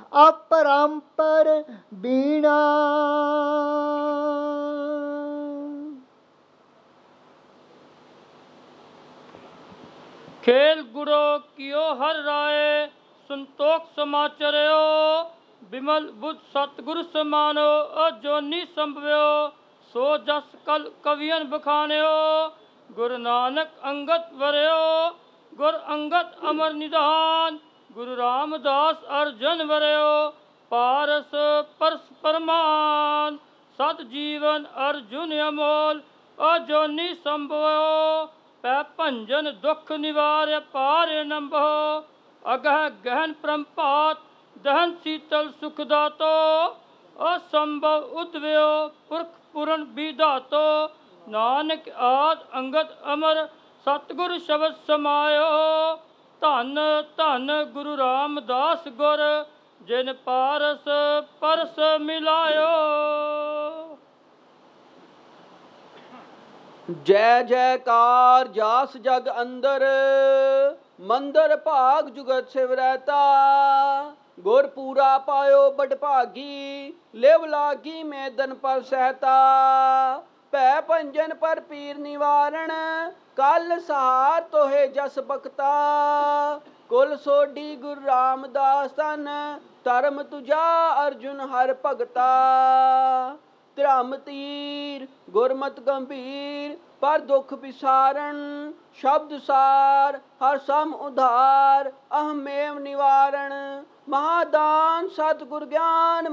अपरंपर बीणा। खेल गुरो कियो हर राय, संतोख समाचर्यो। विमल बुद्ध सतगुरु समानो, अजोनी संभव्यो। सो जस कल कवियन बखान्यो, गुरु नानक अंगत वरयो। गुर अंगत अमर निधान, गुरु रामदास अर्जन वरयो। पारस परस परमान, सत जीवन अर्जुन अमोल। अजोनी संभव्यो, पै भंजन दुख निवार्य पार नंभो। अगह गहन परमपात, दहन शीतल सुखदातो। असंभव उद्वयो, पुरख पूर्ण विधातो। नानक आद अंगद अमर, सतगुर शब्द समायो। धन धन गुरु रामदास गुर, जिन पारस परस मिलायो। जय जयकार जास जग अंदर, मंदर भाग जुगत शिव रहता। गुर पूरा पायो बड़ भागी, लिव लागी मैदन पर सहता। भै भंजन पर पीर निवारण, कल सहार तोहे जस बखता। कुल सोडी गुरु रामदास तन, धर्म तुझा अर्जुन हर भगता। धर्म तीर गुरमत गंभीर, पर दुख विसारण। शब्द सार हर सम उधार, अहमेव निवारण। महादान सतगुर ज्ञान